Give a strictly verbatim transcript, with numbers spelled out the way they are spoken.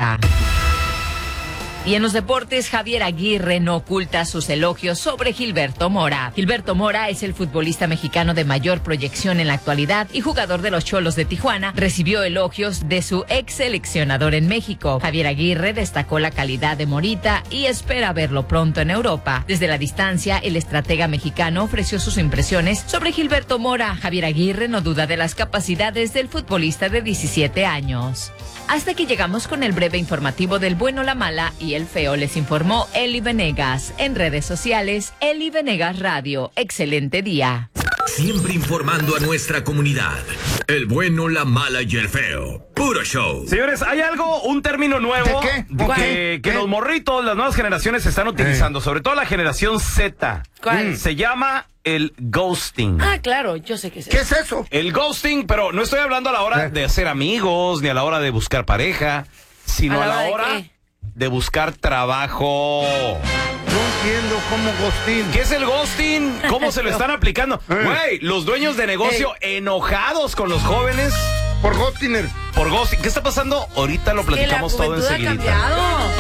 Azteca. Y en los deportes, Javier Aguirre no oculta sus elogios sobre Gilberto Mora. Gilberto Mora es el futbolista mexicano de mayor proyección en la actualidad y jugador de los Cholos de Tijuana. Recibió elogios de su ex seleccionador en México. Javier Aguirre destacó la calidad de Morita y espera verlo pronto en Europa. Desde la distancia, el estratega mexicano ofreció sus impresiones sobre Gilberto Mora. Javier Aguirre no duda de las capacidades del futbolista de diecisiete años. Hasta aquí llegamos con el breve informativo del bueno, la mala y el feo. Les informó Eli Venegas. En redes sociales, Eli Venegas Radio. Excelente día. Siempre informando a nuestra comunidad. El bueno, la mala y el feo. Puro show. Señores, hay algo, un término nuevo ¿De qué? que, ¿Qué? que ¿Qué? los morritos, las nuevas generaciones están utilizando, Eh. sobre todo la generación Z. ¿Cuál? Mm. Se llama el ghosting. Ah, claro, yo sé que es ¿Qué eso. es eso? El ghosting, pero no estoy hablando a la hora Eh. de hacer amigos, ni a la hora de buscar pareja, sino ¿A a la la hora hora de qué? de buscar trabajo. No entiendo cómo Agustín. ¿Qué es el ghosting? ¿Cómo se lo están aplicando? Eh. Güey, los dueños de negocio enojados con los jóvenes Por Gostiner. por ghosting. ¿Qué está pasando? Ahorita lo Que la platicamos todo juventud ha enseguida. cambiado.